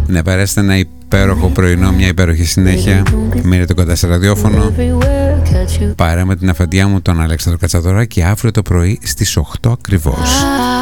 Να περάσετε ένα υπέροχο πρωινό, μια υπέροχη συνέχεια. Μείνετε κοντά σε ραδιόφωνο. Παρά με την αφεντιά μου τον Αλέξανδρο Κατσαδωράκη, αύριο το πρωί στις 8 ακριβώς.